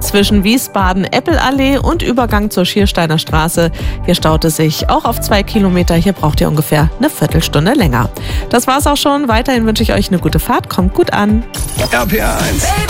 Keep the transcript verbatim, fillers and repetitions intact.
Zwischen Wiesbaden-Eppelallee und Übergang zur Schiersteiner Straße. Hier staut es sich auch auf zwei Kilometer. Hier braucht ihr ungefähr eine Viertelstunde länger. Das war's auch schon. Weiterhin wünsche ich euch eine gute Fahrt. Kommt gut an. R P R eins.